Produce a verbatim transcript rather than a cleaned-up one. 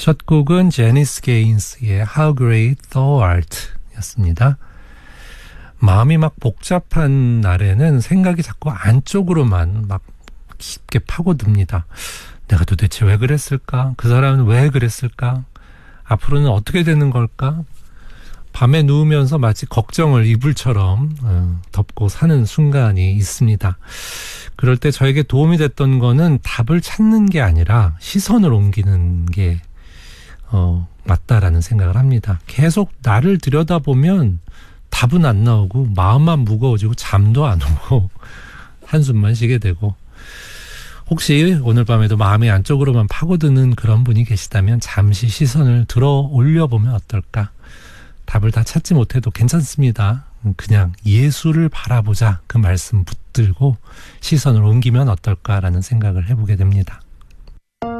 첫 곡은 제니스 게인스의 How Great Thou Art 였습니다. 마음이 막 복잡한 날에는 생각이 자꾸 안쪽으로만 막 깊게 파고듭니다. 내가 도대체 왜 그랬을까? 그 사람은 왜 그랬을까? 앞으로는 어떻게 되는 걸까? 밤에 누우면서 마치 걱정을 이불처럼 어, 덮고 사는 순간이 있습니다. 그럴 때 저에게 도움이 됐던 거는 답을 찾는 게 아니라 시선을 옮기는 게 어, 맞다라는 생각을 합니다. 계속 나를 들여다보면 답은 안 나오고 마음만 무거워지고 잠도 안 오고 한숨만 쉬게 되고, 혹시 오늘 밤에도 마음이 안쪽으로만 파고드는 그런 분이 계시다면 잠시 시선을 들어 올려보면 어떨까? 답을 다 찾지 못해도 괜찮습니다. 그냥 예수를 바라보자, 그 말씀 붙들고 시선을 옮기면 어떨까라는 생각을 해보게 됩니다.